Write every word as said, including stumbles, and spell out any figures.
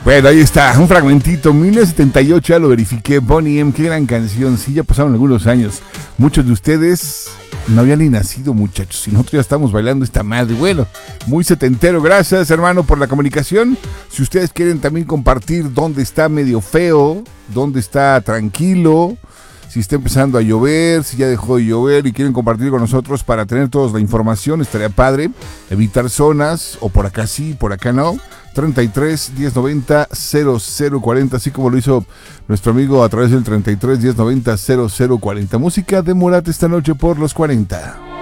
Bueno, ahí está, un fragmentito, mil novecientos setenta y ocho, ya lo verifiqué, Boney M, qué gran canción, sí, ya pasaron algunos años. Muchos de ustedes no habían ni nacido, muchachos, y nosotros ya estamos bailando esta madre. Bueno, muy setentero, gracias, hermano, por la comunicación. Si ustedes quieren también compartir dónde está medio feo, dónde está tranquilo, si está empezando a llover, si ya dejó de llover y quieren compartir con nosotros para tener toda la información, estaría padre. Evitar zonas, o por acá sí, por acá no. treinta y tres, diez noventa, cero cero cuarenta, así como lo hizo nuestro amigo a través del treinta y tres, diez noventa, cero cero cuarenta. Música de Morat esta noche por los cuarenta.